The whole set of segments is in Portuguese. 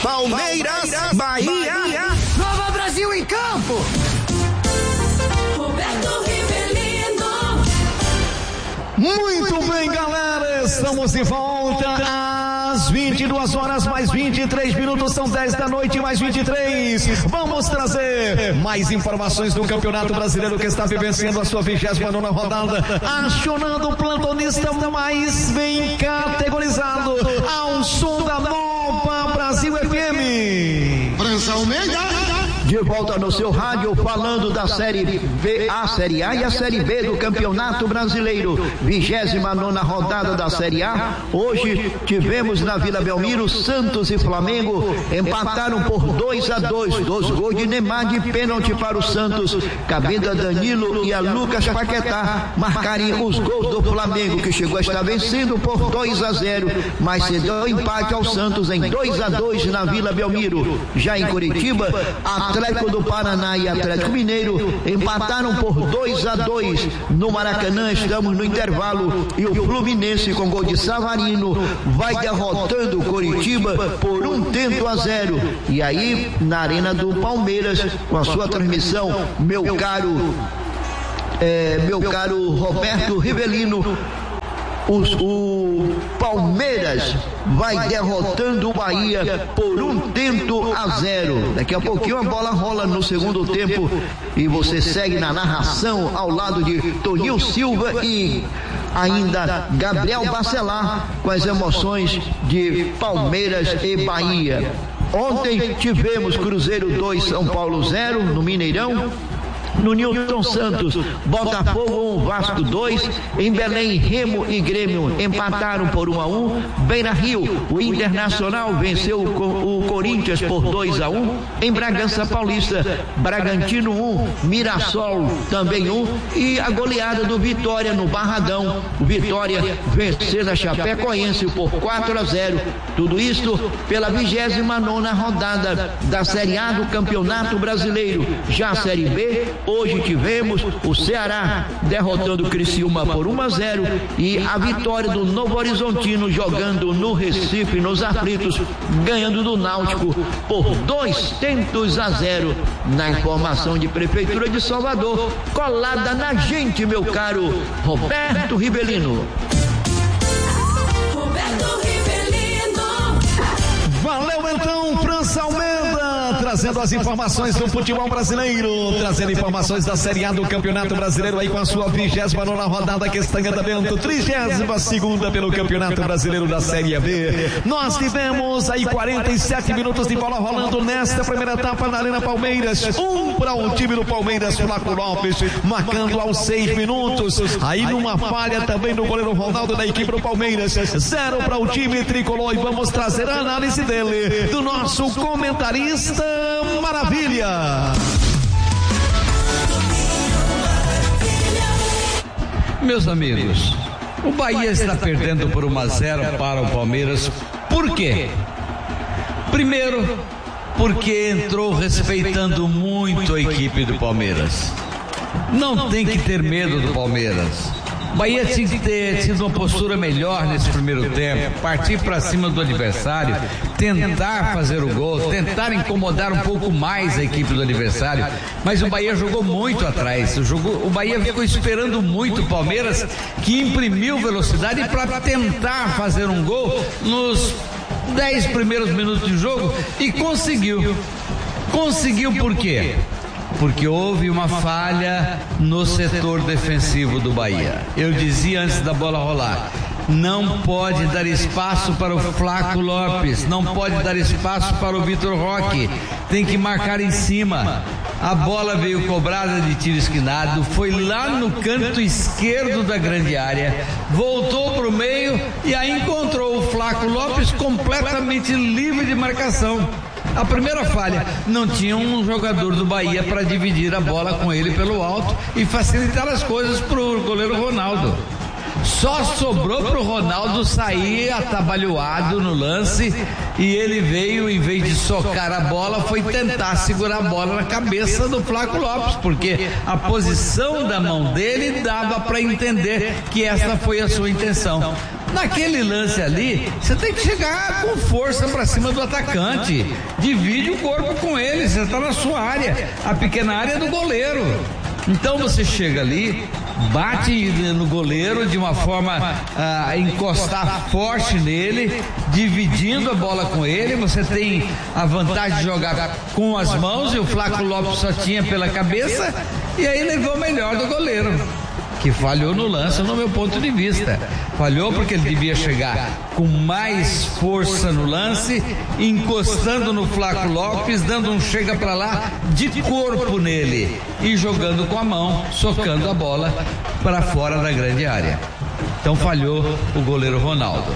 Palmeiras, Bahia. Nova Brasil em campo. Roberto Rivelino. Muito bem, galera, estamos de volta às 22 horas mais 23 minutos, são 10 da noite mais 23. Vamos trazer mais informações do Campeonato Brasileiro que está vivenciando a sua 29ª rodada, acionando o plantonista mais bem categorizado ao som da Nova Brasil FM. França Almeida. De volta no seu rádio, falando da Série B, a Série A e a Série B do Campeonato Brasileiro, 29ª rodada da Série A. Hoje tivemos na Vila Belmiro, Santos e Flamengo empataram por 2-2, 2 gols de Neymar de pênalti para o Santos, cabendo a Danilo e a Lucas Paquetá marcarem os gols do Flamengo, que chegou a estar vencendo por 2-0, mas cedeu o empate ao Santos em 2-2 na Vila Belmiro. Já em Curitiba, Atlético do Paraná e Atlético Mineiro empataram por 2-2 no Maracanã. Estamos no intervalo e o Fluminense, com gol de Savarino, vai derrotando o Coritiba por 1-0. E aí, na Arena do Palmeiras, com a sua transmissão, meu caro Roberto Rivelino, o Palmeiras vai derrotando o Bahia por 1-0. Daqui a pouquinho a bola rola no segundo tempo e você segue na narração ao lado de Toninho Silva e ainda Gabriel Bacelar com as emoções de Palmeiras e Bahia. Ontem tivemos Cruzeiro 2, São Paulo 0 no Mineirão. No Nilton Santos, Botafogo 1, Vasco 2. Em Belém, Remo e Grêmio empataram por 1-1. Beira Rio, o Internacional venceu o Corinthians por 2-1. Em Bragança Paulista, Bragantino 1, Mirassol também 1. E a goleada do Vitória no Barradão. O Vitória venceu a Chapecoense por 4-0. Tudo isto pela 29ª rodada da Série A do Campeonato Brasileiro. Já a Série B, hoje tivemos o Ceará derrotando o Criciúma por 1-0 e a vitória do Novo Horizontino jogando no Recife, nos aflitos, ganhando do Náutico por 2-0. Na informação de Prefeitura de Salvador, colada na gente, meu caro Roberto Rivelino. Roberto Rivelino. Valeu então, França Almeida, trazendo as informações do futebol brasileiro, trazendo informações da Série A do Campeonato Brasileiro aí com a sua 29ª rodada que está em andamento, 32ª pelo Campeonato Brasileiro da Série B. Nós tivemos aí 47 minutos de bola rolando nesta primeira etapa na Arena Palmeiras. 1 para o time do Palmeiras, Flaco Lopes marcando aos 6 minutos, aí numa falha também do goleiro Ronaldo da equipe do Palmeiras. 0 para o time tricolor e vamos trazer a análise dele, do nosso comentarista Maravilha. Meus amigos, o Bahia está perdendo por 1-0 para o Palmeiras. Por quê? Primeiro, porque entrou respeitando muito a equipe do Palmeiras. Não tem que ter medo do Palmeiras. O Bahia tinha que ter tido uma postura melhor nesse primeiro tempo, partir para cima do adversário, tentar fazer o gol, tentar incomodar um pouco mais a equipe do adversário, mas o Bahia jogou muito atrás, o Bahia ficou esperando muito o Palmeiras, que imprimiu velocidade para tentar fazer um gol nos 10 primeiros minutos de jogo e conseguiu. Conseguiu por quê? Porque houve uma falha no setor defensivo do Bahia. Eu dizia antes da bola rolar, não pode dar espaço para o Flaco Lopes, não pode dar espaço para o Vitor Roque, tem que marcar em cima. A bola veio cobrada de tiro esquinado, foi lá no canto esquerdo da grande área, voltou para o meio e aí encontrou o Flaco Lopes completamente livre de marcação. A primeira falha, não tinha um jogador do Bahia para dividir a bola com ele pelo alto e facilitar as coisas para o goleiro Ronaldo. Só sobrou para o Ronaldo sair atabalhoado no lance e ele veio, em vez de socar a bola, foi tentar segurar a bola na cabeça do Flaco Lopes, porque a posição da mão dele dava para entender que essa foi a sua intenção. Naquele lance ali, você tem que chegar com força pra cima do atacante. Divide o corpo com ele, você tá na sua área, a pequena área do goleiro. Então você chega ali, bate no goleiro de uma forma a encostar forte nele, dividindo a bola com ele. Você tem a vantagem de jogar com as mãos, e o Flaco Lopes só tinha pela cabeça, e aí levou o melhor do goleiro, que falhou no lance, no meu ponto de vista. Falhou porque ele devia chegar com mais força no lance, encostando no Flaco Lopes, dando um chega pra lá de corpo nele e jogando com a mão, socando a bola para fora da grande área. Então falhou o goleiro Ronaldo.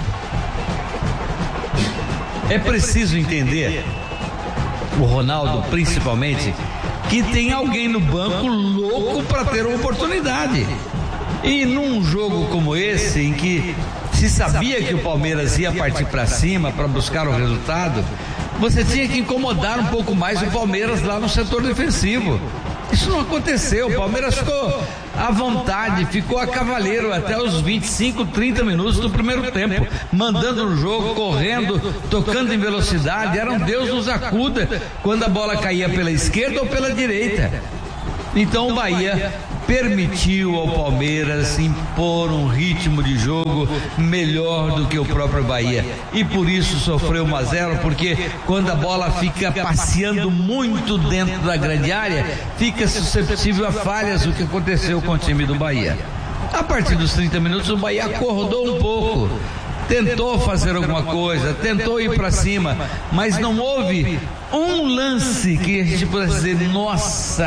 É preciso entender, o Ronaldo principalmente, que tem alguém no banco louco para ter uma oportunidade. E num jogo como esse, em que se sabia que o Palmeiras ia partir para cima para buscar o resultado, você tinha que incomodar um pouco mais o Palmeiras lá no setor defensivo. Isso não aconteceu. O Palmeiras ficou à vontade, ficou a cavaleiro até os 25, 30 minutos do primeiro tempo, mandando no jogo, correndo, tocando em velocidade. Era um Deus nos acuda quando a bola caía pela esquerda ou pela direita. Então o Bahia permitiu ao Palmeiras impor um ritmo de jogo melhor do que o próprio Bahia, e por isso sofreu 1-0, porque quando a bola fica passeando muito dentro da grande área, fica suscetível a falhas, o que aconteceu com o time do Bahia. A partir dos 30 minutos o Bahia acordou um pouco, tentou fazer alguma coisa, tentou ir para cima, mas não houve um lance que a gente pudesse dizer, nossa,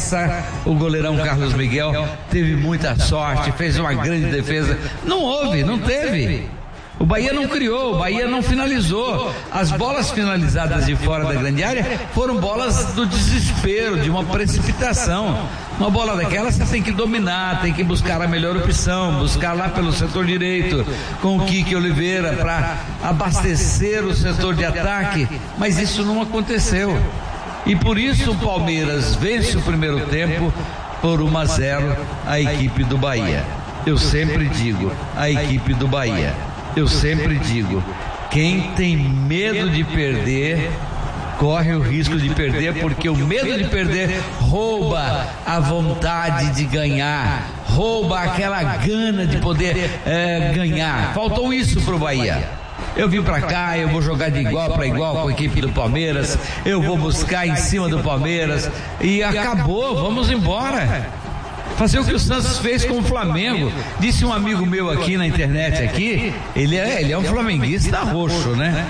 o goleirão Carlos Miguel teve muita sorte, fez uma grande defesa. Não houve, não teve. O Bahia não criou, o Bahia não finalizou. As bolas finalizadas de fora da grande área foram bolas do desespero, de uma precipitação. Uma bola daquela você tem que dominar, tem que buscar a melhor opção, buscar lá pelo setor direito com o Kiki Oliveira para abastecer o setor de ataque, mas isso não aconteceu. E por isso o Palmeiras vence o primeiro tempo por 1-0 a equipe do Bahia. Eu sempre digo, a equipe do Bahia. Eu sempre digo, quem tem medo de perder, corre o risco de perder, porque o medo de perder rouba a vontade de ganhar, rouba aquela gana de poder ganhar. Faltou isso pro Bahia. Eu vim pra cá, eu vou jogar de igual para igual com a equipe do Palmeiras, eu vou buscar em cima do Palmeiras, e acabou, vamos embora. Fazer o que o Santos fez com o Flamengo. Disse um amigo meu aqui na internet aqui, ele é um flamenguista roxo, né?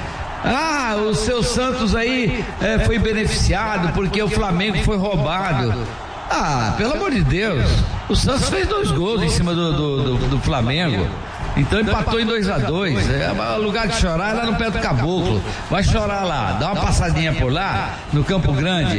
O seu Santos aí foi beneficiado porque o Flamengo foi roubado. Pelo amor de Deus, o Santos fez 2 gols em cima do Flamengo. Então empatou em 2-2. O lugar de chorar é lá no pé do caboclo. Vai chorar lá, dá uma passadinha por lá, no Campo Grande,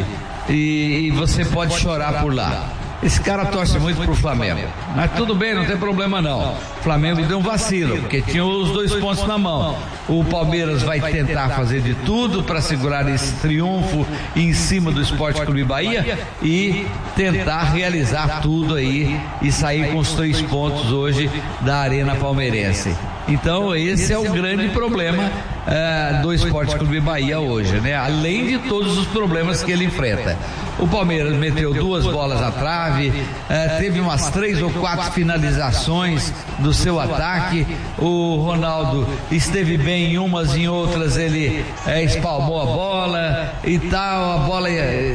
e você pode chorar por lá. Esse cara torce muito pro Flamengo, mas tudo bem, não tem problema não. O Flamengo deu um vacilo, porque tinha os 2 pontos na mão. O Palmeiras vai tentar fazer de tudo para segurar esse triunfo em cima do Sport Clube Bahia e tentar realizar tudo aí e sair com os 3 pontos hoje da Arena Palmeirense. Então esse é o grande problema do Sport Clube Bahia hoje, né? Além de todos os problemas que ele enfrenta. O Palmeiras meteu 2 bolas à trave, teve umas 3 ou 4 finalizações do seu ataque. O Ronaldo esteve bem em umas, em outras ele espalmou a bola e tal. A bola,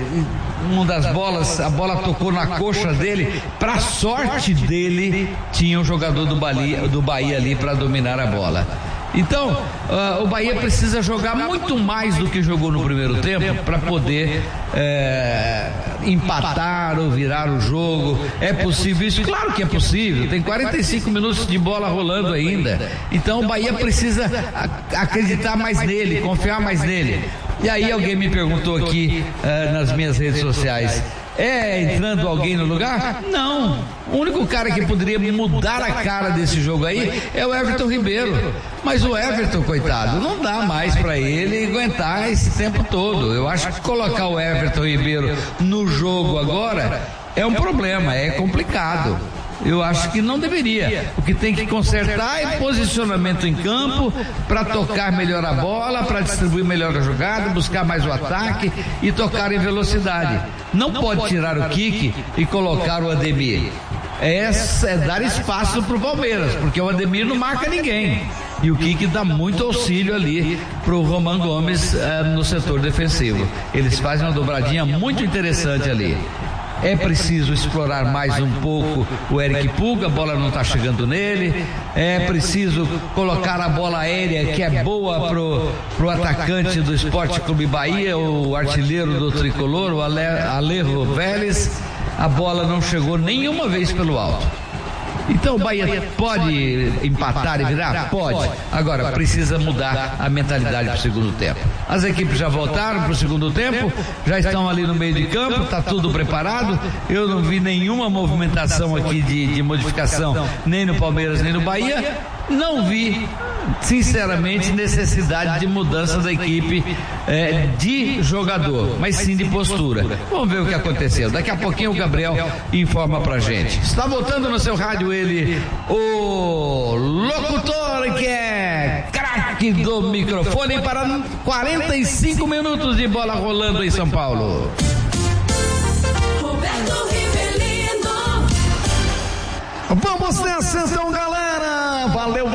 uma das bolas, a bola tocou na coxa dele. Para sorte dele, tinha um jogador do Bahia ali para dominar a bola. Então, o Bahia precisa jogar muito mais do que jogou no primeiro tempo para poder empatar ou virar o jogo. É possível isso? Claro que é possível. Tem 45 minutos de bola rolando ainda. Então o Bahia precisa acreditar mais nele, confiar mais nele. E aí alguém me perguntou aqui nas minhas redes sociais: entrando alguém no lugar? Não. O único cara que poderia mudar a cara desse jogo aí é o Everton Ribeiro. Mas o Everton, coitado, não dá mais para ele aguentar esse tempo todo. Eu acho que colocar o Everton Ribeiro no jogo agora é um problema, é complicado. Eu acho que não deveria. O que tem que consertar é posicionamento em campo para tocar melhor a bola, para distribuir melhor a jogada, buscar mais o ataque e tocar em velocidade. Não pode tirar o Kiki e colocar o Ademir. É dar espaço para o Palmeiras, porque o Ademir não marca ninguém. E o Kiki dá muito auxílio ali para o Roman Gomes no setor defensivo. Eles fazem uma dobradinha muito interessante ali. É preciso explorar mais um pouco o Eric Puga, a bola não está chegando nele. É preciso colocar a bola aérea, que é boa pro atacante do Sport Clube Bahia, o artilheiro do tricolor, o Alejo Vélez. A bola não chegou nenhuma vez pelo alto. Então o Bahia pode empatar e virar? Pode. Agora precisa mudar a mentalidade para o segundo tempo. As equipes já voltaram para o segundo tempo, já estão ali no meio de campo, está tudo preparado. Eu não vi nenhuma movimentação aqui de modificação, nem no Palmeiras, nem no Bahia. Não vi, sinceramente, necessidade de mudança da equipe de jogador, mas sim de postura. Vamos ver o que aconteceu. Daqui a pouquinho o Gabriel informa pra gente. Está voltando no seu rádio ele, o locutor que é craque do microfone para 45 minutos de bola rolando em São Paulo. Roberto Rivelino. Vamos nessa então, galera. Valeu.